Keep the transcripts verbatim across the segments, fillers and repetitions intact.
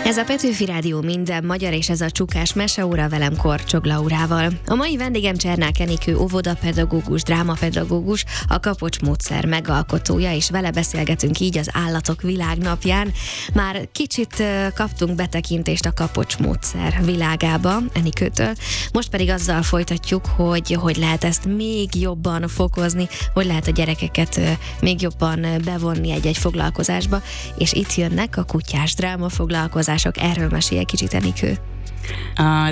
Ez a Petőfi Rádió minden magyar, és ez a Csukás Meseóra velem Korcsog Laurával. A mai vendégem Csernák Enikő óvodapedagógus, drámapedagógus, a Kapocs módszer megalkotója, és vele beszélgetünk így az Állatok Világnapján. Már kicsit kaptunk betekintést a Kapocs módszer világába Enikőtől, most pedig azzal folytatjuk, hogy hogy lehet ezt még jobban fokozni, hogy lehet a gyerekeket még jobban bevonni egy-egy foglalkozásba, és itt jönnek a kutyás drámafoglalkozások. Erről mesélj egy kicsit, Enikő. A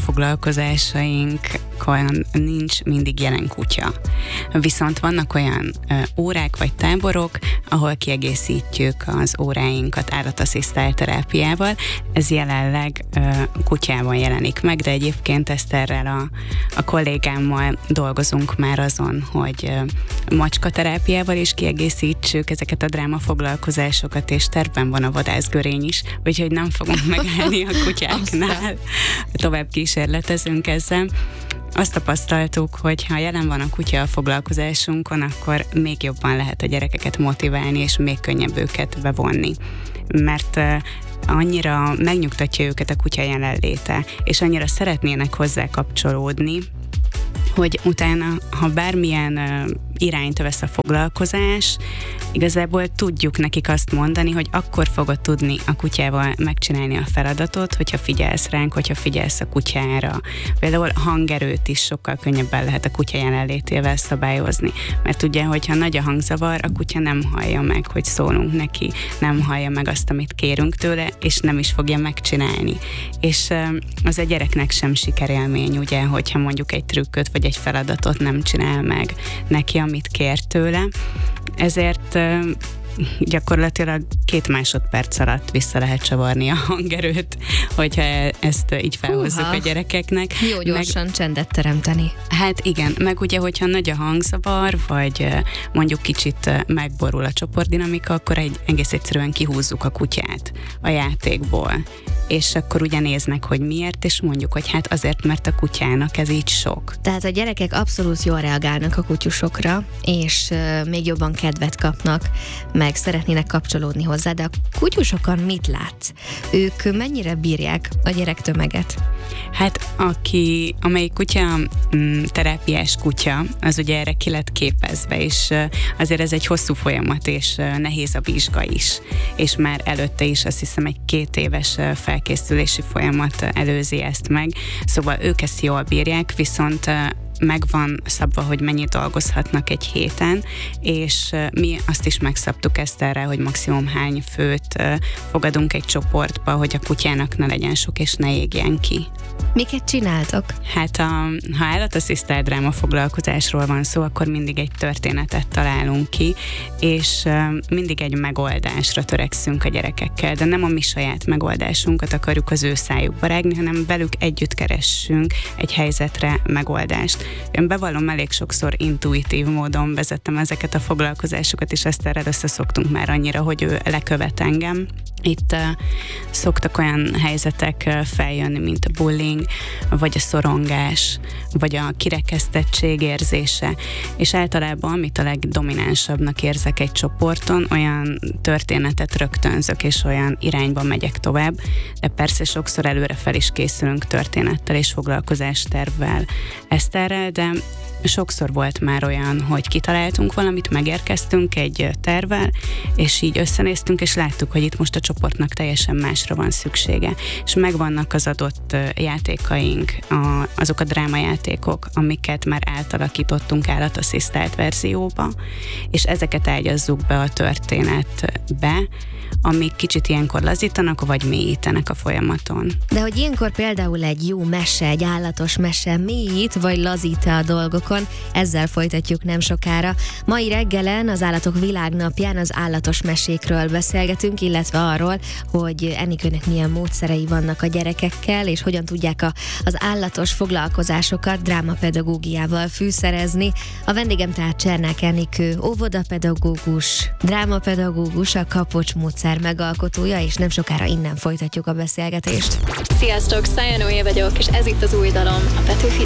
drámafoglalkozásainkon nincs mindig jelen kutya. Viszont vannak olyan ö, órák vagy táborok, ahol kiegészítjük az óráinkat állatasszisztált terápiával. Ez jelenleg ö, kutyában jelenik meg, de egyébként Eszterrel a, a kollégámmal dolgozunk már azon, hogy ö, macskaterápiával is kiegészítsük ezeket a drámafoglalkozásokat, és tervben van a vadászgörény is, úgyhogy nem fogunk megállni a kutyáknál. Tovább kísérletezünk ezzel. Azt tapasztaltuk, hogy ha jelen van a kutya a foglalkozásunkon, akkor még jobban lehet a gyerekeket motiválni, és még könnyebb őket bevonni. Mert annyira megnyugtatja őket a kutya jelenléte, és annyira szeretnének hozzá kapcsolódni, hogy utána, ha bármilyen uh, irányt vesz a foglalkozás, igazából tudjuk nekik azt mondani, hogy akkor fogod tudni a kutyával megcsinálni a feladatot, hogyha figyelsz ránk, hogyha figyelsz a kutyára. Például hangerőt is sokkal könnyebben lehet a kutya jelenlétével szabályozni, mert ugye, hogyha nagy a hangzavar, a kutya nem hallja meg, hogy szólunk neki, nem hallja meg azt, amit kérünk tőle, és nem is fogja megcsinálni. És uh, az a gyereknek sem sikerélmény, ugye, hogyha mondjuk egy trükköt vagy egy feladatot nem csinál meg neki, amit kér tőle. Ezért uh, gyakorlatilag két másodperc alatt vissza lehet csavarni a hangerőt, hogyha ezt így felhozzuk Húha. a gyerekeknek. Jó gyorsan meg, csendet teremteni. Hát igen, meg ugye, hogyha nagy a hangzavar, vagy mondjuk kicsit megborul a csoportdinamika, akkor egy, egész egyszerűen kihúzzuk a kutyát a játékból. És akkor ugye néznek, hogy miért, és mondjuk, hogy hát azért, mert a kutyának ez így sok. Tehát a gyerekek abszolút jól reagálnak a kutyusokra, és uh, még jobban kedvet kapnak, meg szeretnének kapcsolódni hozzá, de a kutyusokon mit látsz? Ők mennyire bírják a gyerektömeget? Hát aki, amelyik kutya m, terápiás kutya, az ugye erre ki lett képezve, és uh, azért ez egy hosszú folyamat, és uh, nehéz a vizsga is. És már előtte is azt hiszem egy két éves uh, felkészülési folyamat uh, előzi ezt meg. Szóval ők ezt jól bírják, viszont uh, meg van szabva, hogy mennyit dolgozhatnak egy héten, és mi azt is megszabtuk ezt erre, hogy maximum hány főt fogadunk egy csoportba, hogy a kutyának ne legyen sok, és ne égjen ki. Miket csináltok? Hát a, ha állatasszisztált drámafoglalkozásról van szó, akkor mindig egy történetet találunk ki, és mindig egy megoldásra törekszünk a gyerekekkel, de nem a mi saját megoldásunkat akarjuk az ő szájukba rágni, hanem velük együtt keressünk egy helyzetre megoldást. Én bevallom, elég sokszor intuitív módon vezettem ezeket a foglalkozásokat, és ezt erre összeszoktunk már annyira, hogy ő lekövet engem. Itt uh, szoktak olyan helyzetek uh, feljönni, mint a bullying, vagy a szorongás, vagy a kirekesztettség érzése. És általában, amit a legdominánsabbnak érzek egy csoporton, olyan történetet rögtönzök, és olyan irányba megyek tovább. De persze sokszor előre fel is készülünk történettel és foglalkozástervvel Eszterrel, de sokszor volt már olyan, hogy kitaláltunk valamit, megérkeztünk egy tervvel, és így összenéztünk, és láttuk, hogy itt most a csoportnak teljesen másra van szüksége. És megvannak az adott játékaink, a, azok a drámajátékok, amiket már átalakítottunk állatasszisztált verzióba, és ezeket ágyazzuk be a történetbe, amik kicsit ilyenkor lazítanak, vagy mélyítenek a folyamaton. De hogy ilyenkor például egy jó mese, egy állatos mese mélyít, vagy lazít a dolgokon, ezzel folytatjuk nem sokára. Mai reggelen az Állatok Világnapján az állatos mesékről beszélgetünk, illetve arról, hogy Enikőnek milyen módszerei vannak a gyerekekkel, és hogyan tudják a, az állatos foglalkozásokat drámapedagógiával fűszerezni. A vendégem tehát Csernák Enikő, óvodapedagógus, drámapedagógus, a Kapocs módszer megalkotója, és nem sokára innen folytatjuk a beszélgetést. Sziasztok, Szája Noé vagyok, és ez itt az új dalom, a Petőfi